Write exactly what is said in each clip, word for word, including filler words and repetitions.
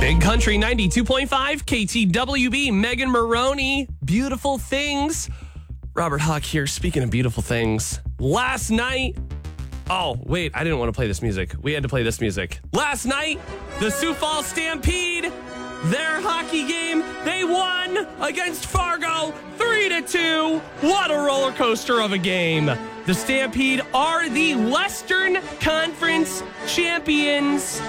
Big Country ninety-two point five, K T W B, Megan Maroney, Beautiful Things. Robert Hawk here, speaking of beautiful things. Last night, oh, wait, I didn't want to play this music. We had to play this music. Last night, the Sioux Falls Stampede, their hockey game, they won against Fargo three to two. What a roller coaster of a game. The Stampede are the Western Conference champions.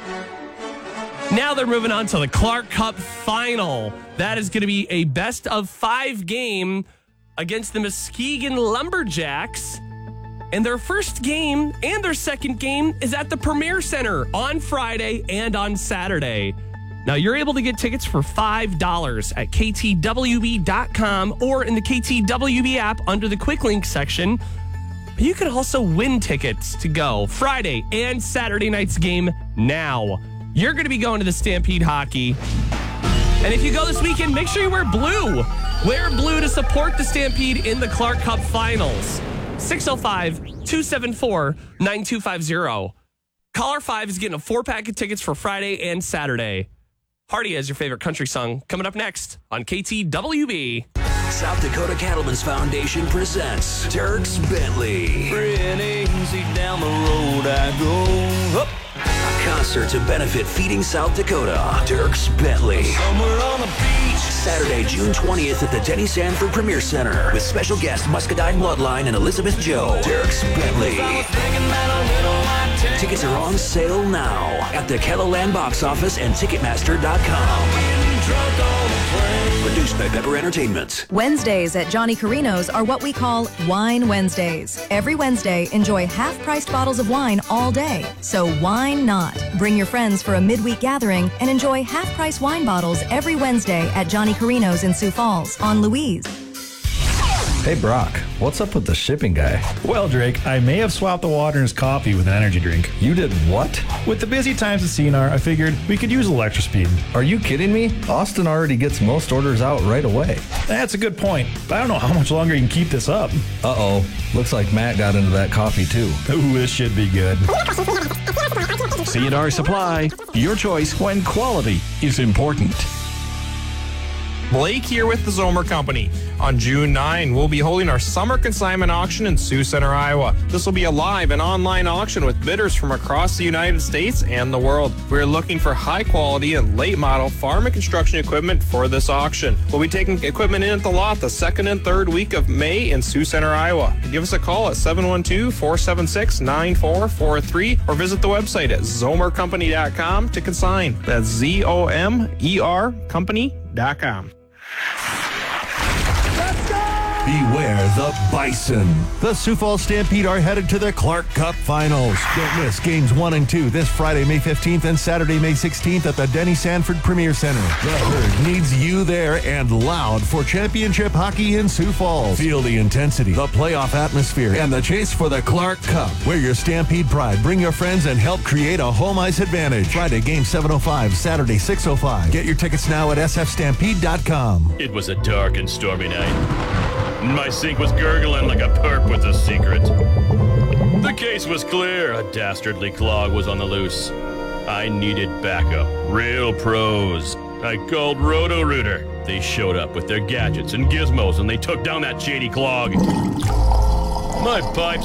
Now they're moving on to the Clark Cup final. That is going to be a best of five game against the Muskegon Lumberjacks. And their first game and their second game is at the Premier Center on Friday and on Saturday. Now, you're able to get tickets for five dollars at K T W B dot com or in the K T W B app under the Quick Link section. You can also win tickets to go Friday and Saturday night's game now. You're going to be going to the Stampede Hockey. And if you go this weekend, make sure you wear blue. Wear blue to support the Stampede in the Clark Cup Finals. six oh five, two seven four, nine two five zero. Caller five is getting a four-pack of tickets for Friday and Saturday. Hardy has your favorite country song coming up next on K T W B. South Dakota Cattlemen's Foundation presents Dierks Bentley. Pretty easy down the road I go. Up. A concert to benefit Feeding South Dakota. Dierks Bentley. Somewhere on the beach. Saturday, June twentieth at the Denny Sanford Premier Center with special guest Muscadine Bloodline and Elizabeth Joe. Dierks Bentley. Tickets are on sale now at the Kettleland box office and Ticketmaster dot com. Produced by Pepper Entertainment. Wednesdays at Johnny Carino's are what we call Wine Wednesdays. Every Wednesday, enjoy half-priced bottles of wine all day. So why not? Bring your friends for a midweek gathering and enjoy half-price wine bottles every Wednesday at Johnny Carino's in Sioux Falls on Louise. Hey, Brock, what's up with the shipping guy? Well, Drake, I may have swapped the water in his coffee with an energy drink. You did what? With the busy times at C N R, I figured we could use a little extra speed. Are you kidding me? Austin already gets most orders out right away. That's a good point, but I don't know how much longer you can keep this up. Uh-oh. Looks like Matt got into that coffee, too. Ooh, this should be good. C and R Supply, your choice when quality is important. Blake here with the Zomer Company. On June ninth, we'll be holding our summer consignment auction in Sioux Center, Iowa. This will be a live and online auction with bidders from across the United States and the world. We're looking for high quality and late model farm and construction equipment for this auction. We'll be taking equipment in at the lot the second and third week of May in Sioux Center, Iowa. Give us a call at seven one two, four seven six, nine four four three or visit the website at zomer company dot com to consign. That's Z O M E R company dot com. Beware the Bison. The Sioux Falls Stampede are headed to the Clark Cup Finals. Don't miss games one and two this Friday, May fifteenth and Saturday, May sixteenth at the Denny Sanford Premier Center. The herd needs you there and loud for championship hockey in Sioux Falls. Feel the intensity, the playoff atmosphere, and the chase for the Clark Cup. Wear your Stampede pride, bring your friends, and help create a home ice advantage. Friday, game seven oh five, Saturday, six oh five. Get your tickets now at S F stampede dot com. It was a dark and stormy night. My sink was gurgling like a perp with a secret. The case was clear. A dastardly clog was on the loose. I needed backup. Real pros. I called Roto-Rooter. They showed up with their gadgets and gizmos and they took down that shady clog. My pipes